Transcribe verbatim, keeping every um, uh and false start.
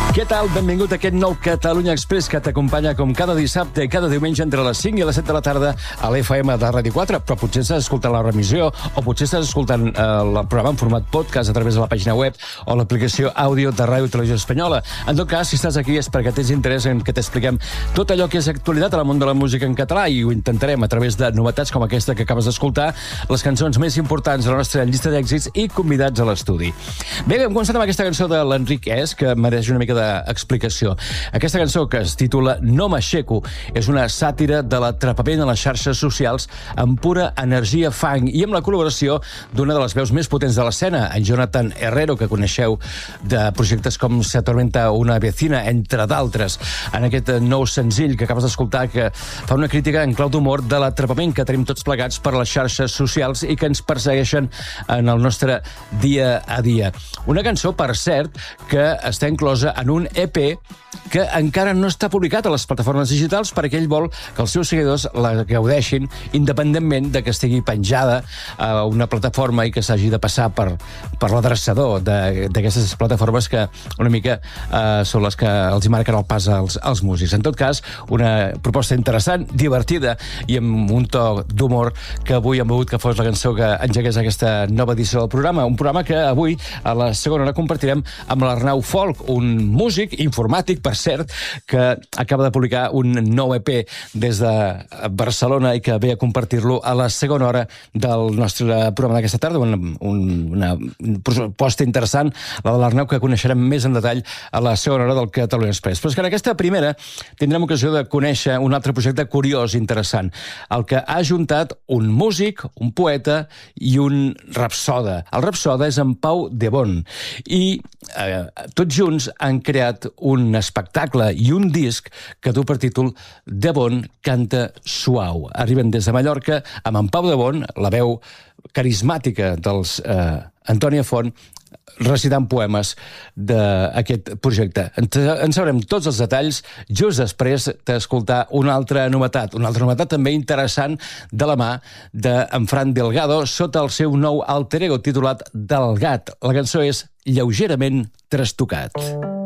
Què tal? Benvingut a aquest nou Catalunya Express que t'acompanya com cada dissabte i cada diumenge entre les cinc i les set de la tarda a l'F M de Ràdio quatre, però potser estàs escoltant la remissió o potser estàs escoltant eh, el programa en format podcast a través de la pàgina web o l'aplicació àudio de Ràdio Televisió Espanyola. En tot cas, si estàs aquí és perquè tens interès en que t'expliquem tot allò que és actualitat al món de la música en català i ho intentarem a través de novetats com aquesta que acabes d'escoltar, les cançons més importants de la nostra llista d'èxits i convidats a l'estudi. Bé, hem començat amb aquesta cançó de l'Enric Es, que mereix una mica d'explicació. Aquesta cançó, que es titula No m'aixeco, és una sàtira de l'atrapament a les xarxes socials amb pura energia funk i amb la col·laboració d'una de les veus més potents de l'escena, en Jonathan Herrero, que coneixeu de projectes com Se atormenta una vecina, entre d'altres. En aquest nou senzill que acabes d'escoltar, que fa una crítica en clau d'humor de l'atrapament que tenim tots plegats per les xarxes socials i que ens persegueixen en el nostre dia a dia. Una cançó, per cert, que està inclosa en un E P que encara no està publicat a les plataformes digitals perquè ell vol que els seus seguidors la gaudeixin independentment de que estigui penjada a una plataforma i que s'hagi de passar per, per l'adreçador d'aquestes plataformes que una mica eh, són les que els hi marquen el pas als, als músics. En tot cas, una proposta interessant, divertida i amb un to d'humor que avui hem volgut que fos la cançó que engegués aquesta nova edició del programa. Un programa que avui, a la segona hora, compartirem amb l'Arnau Folk, un músic informàtic, per cert, que acaba de publicar un nou E P des de Barcelona i que ve a compartir-lo a la segona hora del nostre programa d'aquesta tarda. Una, una proposta interessant, la de l'Arnau, que coneixerem més en detall a la segona hora del Catalunya Express. Però és que en aquesta primera tindrem ocasió de conèixer un altre projecte curiós i interessant, el que ha ajuntat un músic, un poeta i un rapsoda. El rapsoda és en Pau Debon i eh, tots junts han creat un espectacle i un disc que du per títol Debon canta suau. Arriben des de Mallorca amb en Pau Debon, la veu carismàtica dels eh, Antònia Font, recitant poemes d'aquest projecte. En sabrem tots els detalls just després d'escoltar una altra novetat, una altra novetat també interessant de la mà d'en Fran Delgado sota el seu nou alter ego titulat Delgat. La cançó és Lleugerament trastocat.